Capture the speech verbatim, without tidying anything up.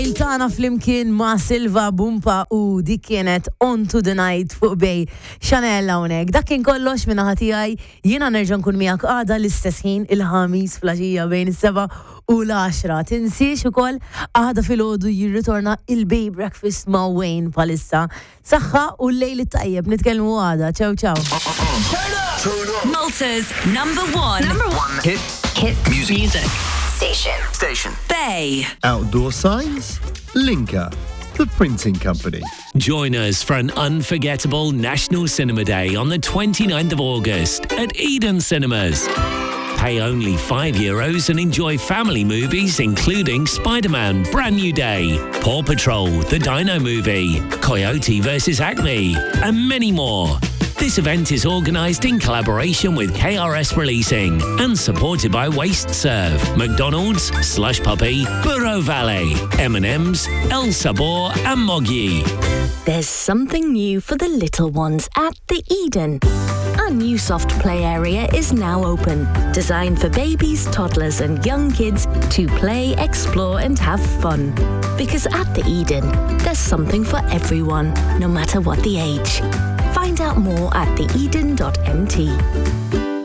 Il-tana flimkien ma' Silva Bumpa u dik kienet On to the Night fuq bej Chanel hawnhekk. Dak kien kollox minn ħatijaj jiena nerġa' nkun miegħek għada l-istess ħin il-ħamis flaxija bejn is-seba' u l-għaxra. Tinsiex ukoll għada filgħodu jirritorna il-Bay Breakfast ma' Wayne palissa. Saħħa u l-lejl it-tajjeb nitkellmu għada. Ciao ciao. Malta's number one. Number one. Hit. Hit music. music. Station. Station. Bay. Outdoor signs? Linka, the printing company. Join us for an unforgettable National Cinema Day on the twenty-ninth of August at Eden Cinemas. Pay only five euros and enjoy family movies including Spider-Man Brand New Day, Paw Patrol, The Dino Movie, Coyote versus Acme, and many more. This event is organised in collaboration with K R S Releasing and supported by Waste Serve, McDonald's, Slush Puppy, Burro Valley, M and M's, El Sabor and Moggy. There's something new for the little ones at the Eden. Our new soft play area is now open, designed for babies, toddlers and young kids to play, explore and have fun. Because at the Eden, there's something for everyone, no matter what the age. Find out more at the eden dot m t.